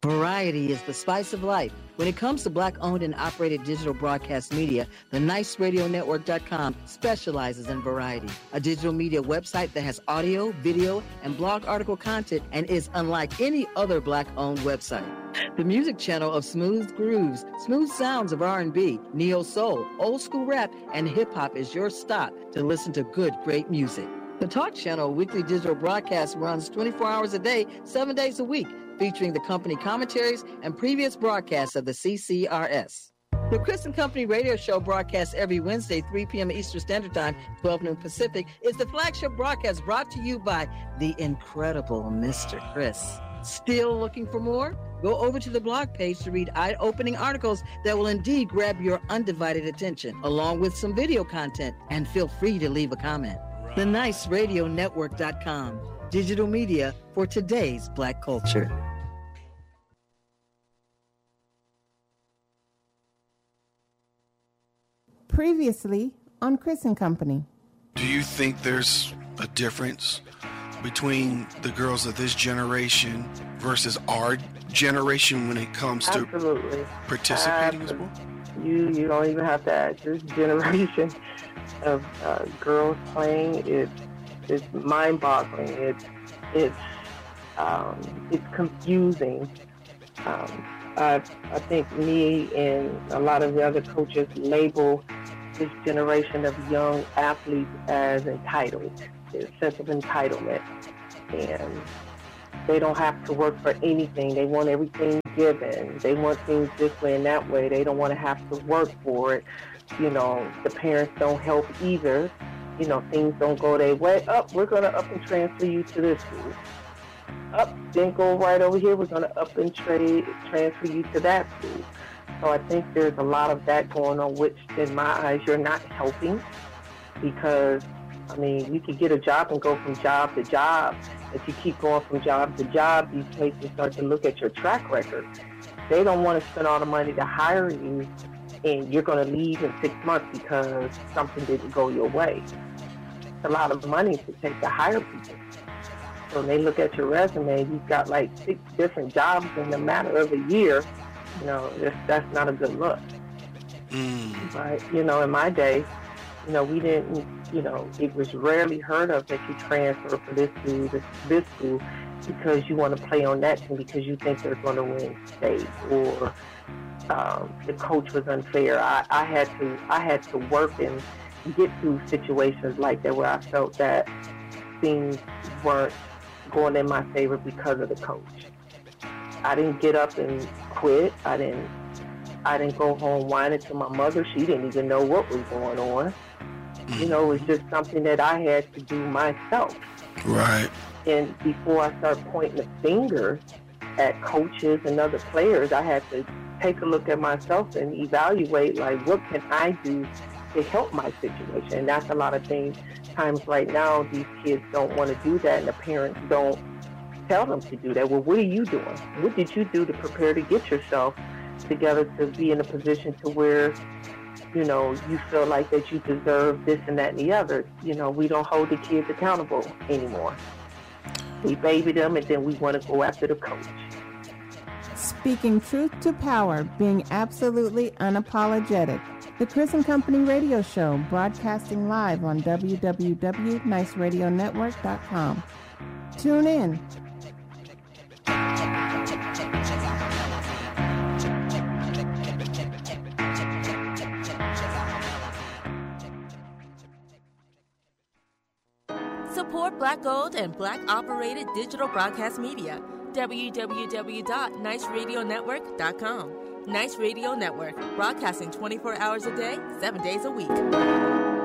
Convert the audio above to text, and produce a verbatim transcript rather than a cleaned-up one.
Variety is the spice of life. When it comes to Black-owned and operated digital broadcast media, the Nice Radio Network dot com specializes in variety, a digital media website that has audio, video, and blog article content and is unlike any other Black-owned website. The music channel of smooth grooves, smooth sounds of R and B, neo-soul, old-school rap, and hip-hop is your stop to listen to good, great music. The Talk Channel weekly digital broadcast runs twenty-four hours a day, seven days a week, featuring the company commentaries and previous broadcasts of the C C R S. The Chris and Company radio show, broadcast every Wednesday, three p.m. Eastern Standard Time, twelve noon Pacific, is the flagship broadcast brought to you by the incredible Mister Chris. Still looking for more? Go over to the blog page to read eye-opening articles that will indeed grab your undivided attention, along with some video content, and feel free to leave a comment. The Nice Radio Network dot com. Digital media for today's Black culture. Previously on Chris and Company. Do you think there's a difference between the girls of this generation versus our generation when it comes to Absolutely. participating Absolutely. as well? You you don't even have to ask. This generation of uh, girls playing is it's mind-boggling. It's it's um, it's confusing. Um, I I think me and a lot of the other coaches label this generation of young athletes as entitled, a sense of entitlement, and they don't have to work for anything. They want everything given. They want things this way and that way. They don't want to have to work for it. You know, the parents don't help either. You know, things don't go their way. Up, oh, we're going to up and transfer you to this school. Up, then go right over here. We're going to up and trade transfer you to that school. So I think there's a lot of that going on, which in my eyes, you're not helping, because, I mean, you could get a job and go from job to job. If you keep going from job to job, these places start to look at your track record. They don't want to spend all the money to hire you, and you're going to leave in six months because something didn't go your way. It's a lot of money to take to hire people. So when they look at your resume, you've got like six different jobs in a matter of a year. You know, that's, that's not a good look. Mm. But, you know, in my day, you know, we didn't, you know, it was rarely heard of that you transfer from this school to this school because you want to play on that team because you think they're going to win state, or um, the coach was unfair. I, I had to, I had to work and get through situations like that where I felt that things weren't going in my favor because of the coach. I didn't get up and quit. I didn't, I didn't go home whining to my mother. She didn't even know what was going on. You know, it was just something that I had to do myself. Right. And before I start pointing the finger at coaches and other players, I had to take a look at myself and evaluate, like, what can I do to help my situation? And that's a lot of things. Times right now, these kids don't want to do that, and the parents don't tell them to do that. Well, what are you doing? What did you do to prepare to get yourself together to be in a position to where, you know, you feel like that you deserve this and that and the other? You know, we don't hold the kids accountable anymore. We baby them, and then we want to go after the coach. Speaking truth to power, being absolutely unapologetic. The Chris and Company radio show, broadcasting live on w w w dot nice radio network dot com. Tune in. Support Black-owned and Black-operated digital broadcast media. w w w dot nice radio network dot com. Nice Radio Network, broadcasting twenty-four hours a day, seven days a week.